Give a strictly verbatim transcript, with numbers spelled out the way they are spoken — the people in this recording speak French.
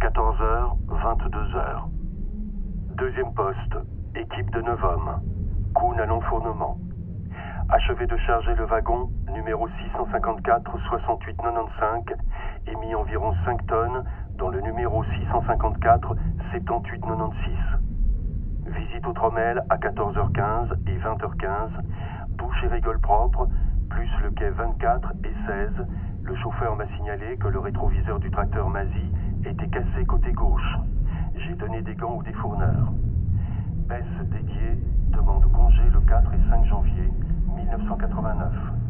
quatorze heures, vingt-deux heures. Deuxième poste, équipe de neuf hommes. Kuhn à l'enfournement. Achevé de charger le wagon numéro six cent cinquante-quatre soixante-huit quatre-vingt-quinze, émis environ cinq tonnes dans le numéro six cent cinquante-quatre soixante-dix-huit quatre-vingt-seize. Visite au Tromel à quatorze heures quinze et vingt heures quinze, douche et rigole propre, plus le quai vingt-quatre et seize. Le chauffeur m'a signalé que le rétroviseur du tracteur Mazy était cassé côté gauche. J'ai donné des gants ou des fourneurs. Baisse dédiée demande congé le quatre et cinq janvier mille neuf cent quatre-vingt-neuf.